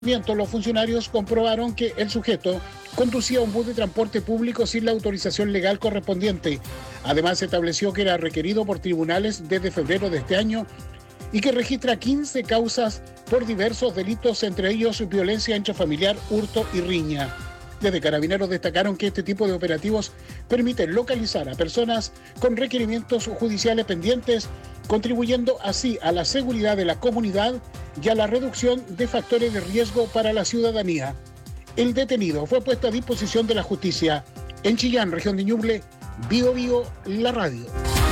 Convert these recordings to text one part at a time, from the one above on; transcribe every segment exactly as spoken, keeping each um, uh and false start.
Los funcionarios comprobaron que el sujeto conducía un bus de transporte público sin la autorización legal correspondiente. Además, se estableció que era requerido por tribunales desde febrero de este año y que registra quince causas por diversos delitos, entre ellos violencia intrafamiliar, hurto y riña. Desde Carabineros destacaron que este tipo de operativos permiten localizar a personas con requerimientos judiciales pendientes, contribuyendo así a la seguridad de la comunidad y a la reducción de factores de riesgo para la ciudadanía. El detenido fue puesto a disposición de la justicia. En Chillán, región de Ñuble, Bío Bío, la radio.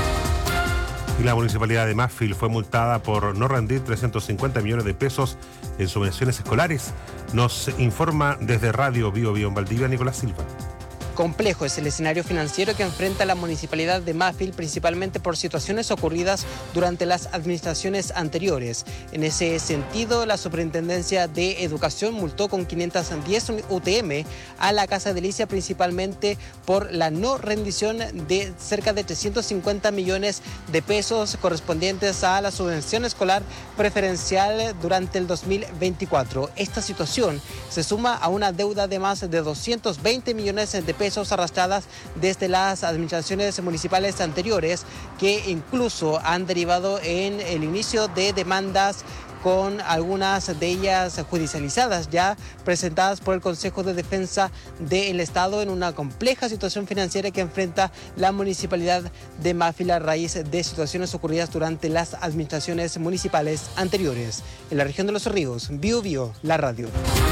Y la municipalidad de Mafil fue multada por no rendir trescientos cincuenta millones de pesos en subvenciones escolares. Nos informa desde Radio Bío Bío en Valdivia, Nicolás Silva. Complejo es el escenario financiero que enfrenta la municipalidad de Mafil, principalmente por situaciones ocurridas durante las administraciones anteriores. En ese sentido, la Superintendencia de Educación multó con quinientos diez U T M a la Casa de Licia, principalmente por la no rendición de cerca de trescientos cincuenta millones de pesos correspondientes a la subvención escolar preferencial durante el dos mil veinticuatro. Esta situación se suma a una deuda de más de doscientos veinte millones de pesos arrastradas desde las administraciones municipales anteriores, que incluso han derivado en el inicio de demandas, con algunas de ellas judicializadas, ya presentadas por el Consejo de Defensa del Estado, en una compleja situación financiera que enfrenta la municipalidad de Mafil a raíz de situaciones ocurridas durante las administraciones municipales anteriores. En la región de Los Ríos, Bío Bío, la radio.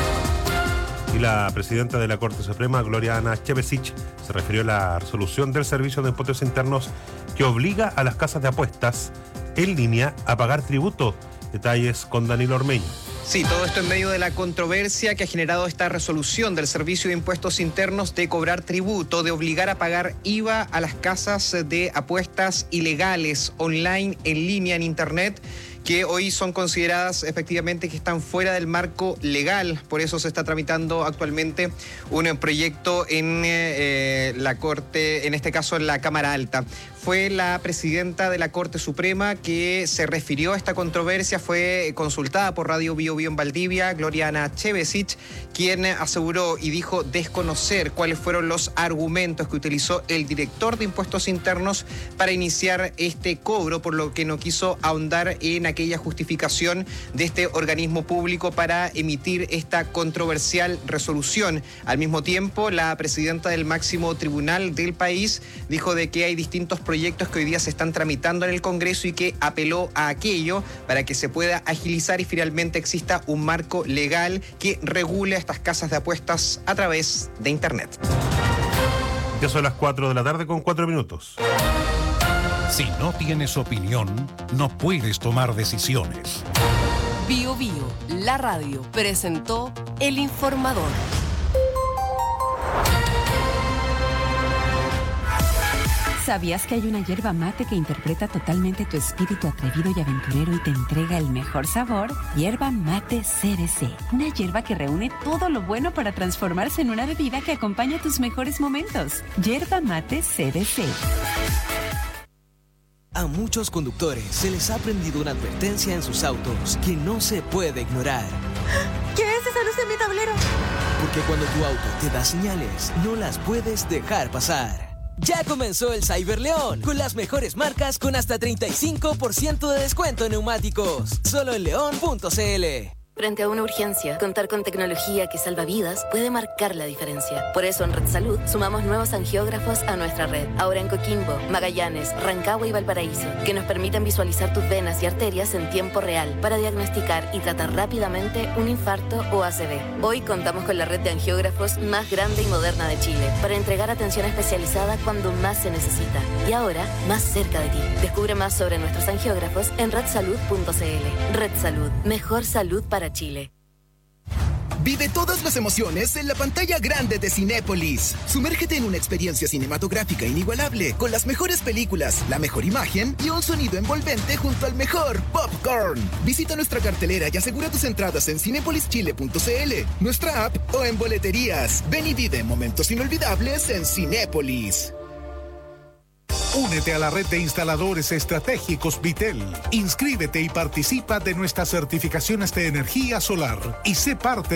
Y la presidenta de la Corte Suprema, Gloriana Chevesich, se refirió a la resolución del Servicio de Impuestos Internos que obliga a las casas de apuestas en línea a pagar tributo. Detalles con Danilo Ormeño. Sí, todo esto en medio de la controversia que ha generado esta resolución del Servicio de Impuestos Internos de cobrar tributo, de obligar a pagar I V A a las casas de apuestas ilegales online, en línea, en Internet, que hoy son consideradas efectivamente que están fuera del marco legal. Por eso se está tramitando actualmente un proyecto en eh, la Corte, en este caso en la Cámara Alta. Fue la presidenta de la Corte Suprema que se refirió a esta controversia, fue consultada por Radio Bío Bío en Valdivia, Gloriana Chevesich, quien aseguró y dijo desconocer cuáles fueron los argumentos que utilizó el director de Impuestos Internos para iniciar este cobro, por lo que no quiso ahondar en aquella justificación de este organismo público para emitir esta controversial resolución. Al mismo tiempo, la presidenta del máximo tribunal del país dijo de que hay distintos proyectos que hoy día se están tramitando en el Congreso y que apeló a aquello para que se pueda agilizar y finalmente exista un marco legal que regule a estas casas de apuestas a través de Internet. Ya son las cuatro de la tarde con cuatro minutos. Si no tienes opinión, no puedes tomar decisiones. Bío Bío, la radio, presentó El Informador. ¿Sabías que hay una yerba mate que interpreta totalmente tu espíritu atrevido y aventurero y te entrega el mejor sabor? Yerba Mate C B C. Una yerba que reúne todo lo bueno para transformarse en una bebida que acompaña tus mejores momentos. Yerba Mate C B C. A muchos conductores se les ha prendido una advertencia en sus autos que no se puede ignorar. ¿Qué es esa luz en mi tablero? Porque cuando tu auto te da señales, no las puedes dejar pasar. Ya comenzó el Cyber León, con las mejores marcas con hasta treinta y cinco por ciento de descuento en neumáticos. Solo en león punto c l. Frente a una urgencia, contar con tecnología que salva vidas puede marcar la diferencia. Por eso en Red Salud sumamos nuevos angiógrafos a nuestra red. Ahora en Coquimbo, Magallanes, Rancagua y Valparaíso, que nos permiten visualizar tus venas y arterias en tiempo real para diagnosticar y tratar rápidamente un infarto o A C V. Hoy contamos con la red de angiógrafos más grande y moderna de Chile para entregar atención especializada cuando más se necesita. Y ahora, más cerca de ti. Descubre más sobre nuestros angiógrafos en red salud punto c l. Red Salud, mejor salud para Chile. Vive todas las emociones en la pantalla grande de Cinépolis. Sumérgete en una experiencia cinematográfica inigualable, con las mejores películas, la mejor imagen y un sonido envolvente junto al mejor popcorn. Visita nuestra cartelera y asegura tus entradas en cinépolis chile punto c l, nuestra app o en boleterías. Ven y vive momentos inolvidables en Cinépolis. Únete a la red de instaladores estratégicos Vitel. Inscríbete y participa de nuestras certificaciones de energía solar y sé parte